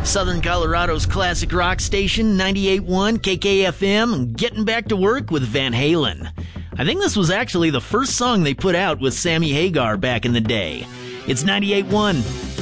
Southern Colorado's classic rock station, 98.1 KKFM, getting back to work with Van Halen. I think this was actually the first song they put out with Sammy Hagar back in the day. It's 98.1